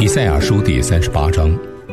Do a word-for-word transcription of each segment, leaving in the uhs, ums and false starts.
以赛亚书第三十八章。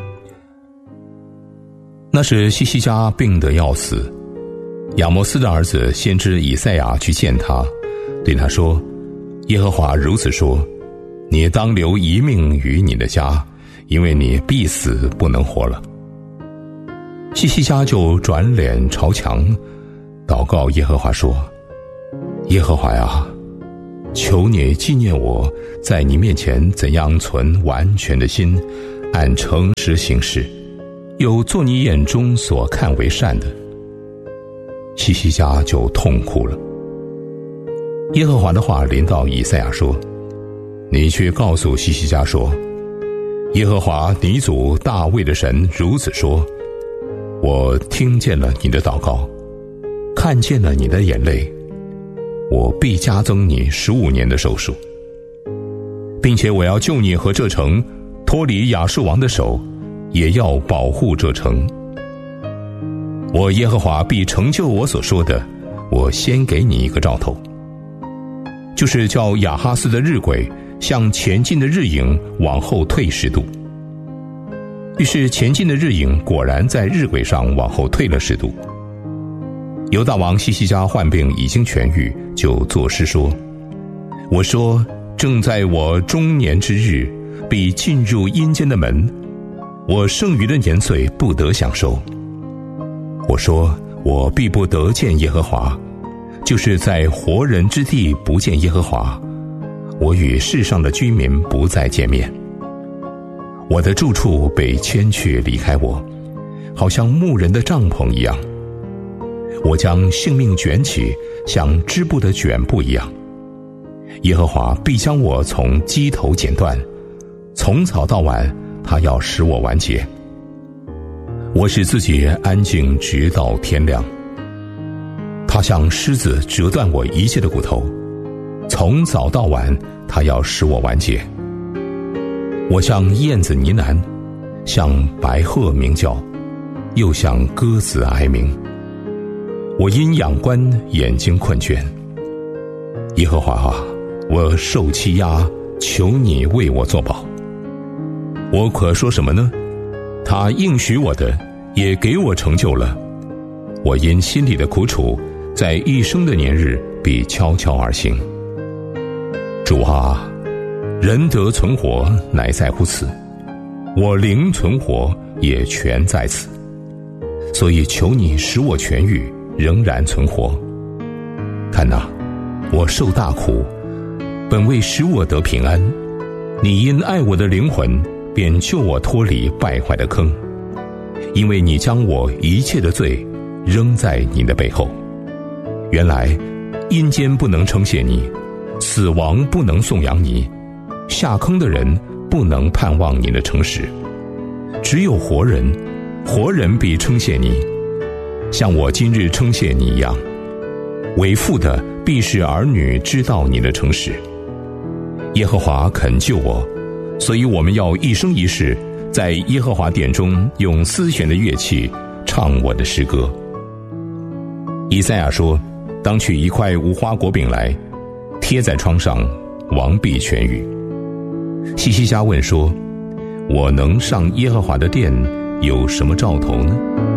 那时西西家病得要死，亚摩斯的儿子先知以赛亚去见他，对他说：耶和华如此说，你当留一命于你的家，因为你必死不能活了。西西家就转脸朝墙，祷告耶和华说：耶和华呀，求你纪念我在你面前怎样存完全的心，按诚实行事，又做你眼中所看为善的。西西家就痛哭了。耶和华的话临到以赛亚说：你去告诉西西家说，耶和华你祖大卫的神如此说，我听见了你的祷告，看见了你的眼泪，我必加增你十五年的寿数，并且我要救你和这城脱离亚述王的手，也要保护这城。我耶和华必成就我所说的，我先给你一个兆头，就是叫亚哈斯的日晷向前进的日影往后退十度。于是前进的日影果然在日晷上往后退了十度。犹大王西西家患病已经痊愈，就作诗说：我说，正在我中年之日，必进入阴间的门，我剩余的年岁不得享受。我说，我必不得见耶和华，就是在活人之地不见耶和华，我与世上的居民不再见面。我的住处被牵去离开我，好像牧人的帐篷一样。我将性命卷起，像织布的卷布一样。耶和华必将我从基头剪断，从早到晚，他要使我完结。我使自己安静直到天亮。他像狮子折断我一切的骨头，从早到晚，他要使我完结。我像燕子呢喃，像白鹤鸣叫，又像鸽子哀鸣。我因仰观眼睛困倦。耶和华啊，我受欺压，求你为我作保。我可说什么呢？他应许我的也给我成就了。我因心里的苦楚，在一生的年日必悄悄而行。主啊，人得存活乃在乎此，我灵存活也全在此。所以求你使我痊愈，仍然存活。看哪，我受大苦，本为使我得平安，你因爱我的灵魂，便救我脱离败坏的坑。因为你将我一切的罪扔在你的背后。原来阴间不能称谢你，死亡不能颂扬你，下坑的人不能盼望你的诚实。只有活人，活人必称谢你，像我今日称谢你一样。为父的必使儿女知道你的诚实。耶和华肯救我，所以我们要一生一世在耶和华殿中用丝弦的乐器唱我的诗歌。以赛亚说，当取一块无花果饼来，贴在窗上，王必痊愈。西西家问说，我能上耶和华的殿有什么兆头呢？